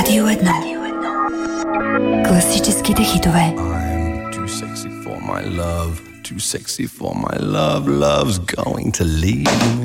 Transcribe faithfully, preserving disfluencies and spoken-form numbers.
Radio одно. Классические хитове. I'm too sexy for my love, too sexy for my love, love's going to leave me.